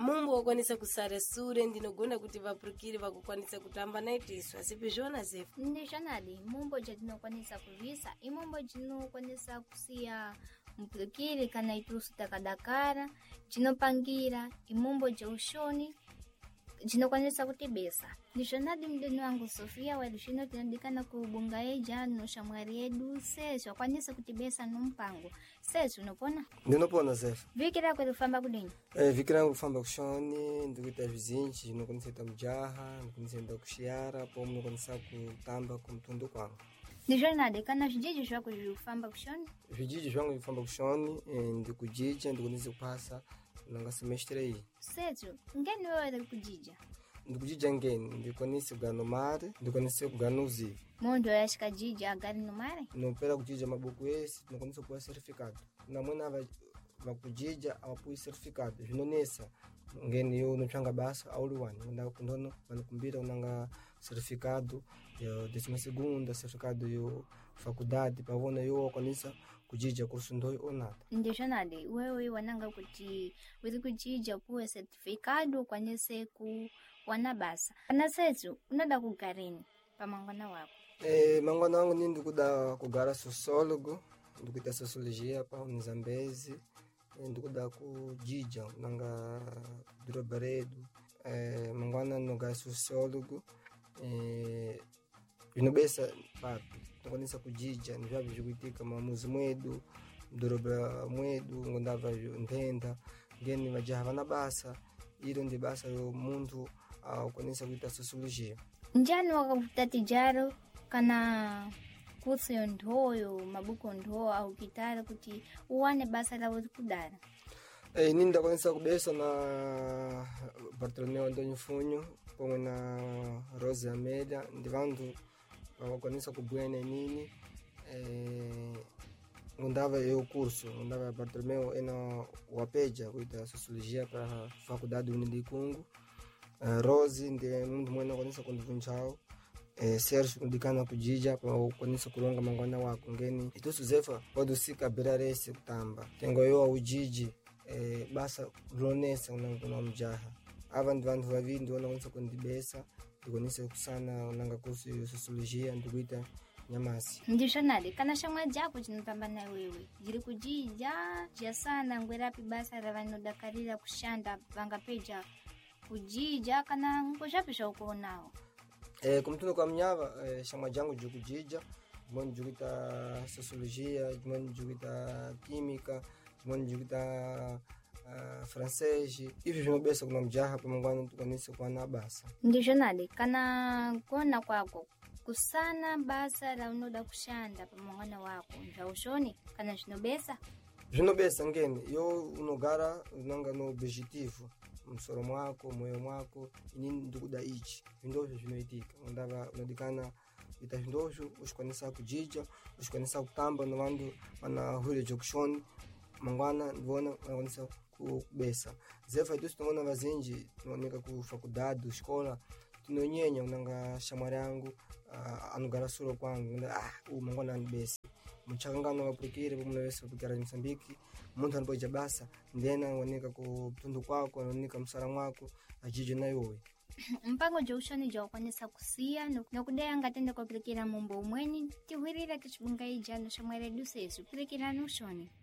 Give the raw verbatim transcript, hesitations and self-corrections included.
mumbo wakwanisa kusara sure ndinogona kuti vapurukiri vakukwanisa kutamba naitiswa asipi zvona zefu ndishonali mumbo jatinokwanisa kuvisa imumbo jinokwanisa kusiya mpurukiri kana itusu takadakara jinopangira imumbo jaushoni jinokwanisa kutibesa ndishonadi mdeni wangu Sofia walishino tinadikana kubunga eja noshamwari yedu sesu wakwanisa kutibesa numpango sesu unopona ndinopona zefu vikira kwetu famba kudini eh vikira kufamba kushoni ndikuita vizinji inokuniseta mjaha ndikunisenda kushiara po mnokunisa kutamba kumtundu kwangu ndishonadi kana vijiji zvako kufamba kushoni vijiji vyangu vifamba kushoni eh, ndikujija ndikunise kupasa nanga semestre hii setu ngeni wewe kujija ndikujija ngeni ndikonise kugano mare ndikonise kugano uzivi mondo yashika jija agari no mare nopera kujija mabuku esi tinokonisa kuwa certificado na mwena va vakujija awapuyi certificado zvinonesa ngeni yo unotsvanga basa auli wani nda kundono vanokumbira unanga certificado yo décima segunda certificado yo faculdade pavona yo wakwanisa kujija kursu ndoyo onata ndishonadi wewe wananga kuti wiri kujija puwe certificado kwanise ku wana basa kana setu unoda kugarini pamangwana wako eh mangwana wangu ni ndikuda kugara sociólogo ndikuita sociologia pa unizambezi ndikuda kujija nanga drobaredo eh mangwana noga sociólogo eh inobesa papi tukonisa kujija ndivyo vikuitika maamuzi mwedu mdoroba mwedu ngondava ntenda ngeni majaha vana basa ilo ndi basa yo muntu ukonisa kuita sociologia njani wakakutatijaro kana kursu yo ndoyo mabuku ndo au kitara kuti uwane basa lawo kudara eh ninda kwanisa kubesa na Bartolomeu Antônio Funho pomwe na Rose Amélia ndi vantu wakwanisa kubwena nini eh ngondava yo curso ngondava Bartolomeu ena wapeja kuita sociologia para faculdade Unidikungu uh, Rose ndi mundu mwene wakwanisa kundivunchao eh Sergio ndikana kujija pa kwanisa kulonga mangwana wako ngeni itusu zefa podusika berarese kutamba tengo yo ujiji eh basa ronesa unangona mjaha ava ndi vantu vaviri ndi wanakwanisa kundibesa ndikonise kusana unanga kursu yo sociologia ndikuita nyamasi ndishonali kana shamwa jako chinotamba na wewe jiri kujija jia sana ngwerapi basa ravanodakarira kushanda vangapeja kujija kana ngoshapisha uko nao eh kumtuno kwa mnyava eh, shamwa jangu jukujija moni jukita sociologia moni jukita kimika moni jukita uh, francês hivi vinobesa kuna mjaha pamangwana tukanise kwa na basa ndishonali kana kona kwako kusana basa la unoda kushanda pamangwana wako njaushoni kana shinobesa vinobesa ngeni yo unogara unanga no objetivo msoro mwako moyo mwako inini ndikuda ichi vindovyo vinoitika ndava unodikana ita vindovyo ushikwanisa kujija ushikwanisa kutamba na vandu wana hule jokushoni mangwana ndivona wanisa kubesa zefa itusi tungona vazinji tunaoneka ku faculdade escola tunonyenya unanga shamwari yangu uh, anugara suro kwangu ah u mangwana nibesi mchangano wapurukire pomulewesa kupikira Msambiki muntu anipoja basa ndena waneka ku tundu kwako ananika msara mwako ajije na yowe mpango joushoni jokwanisa kusia nokudaya ngatende kopilekera mumbo umweni tihwirira tichibunga ijano shamwari dusesu pilekera nushoni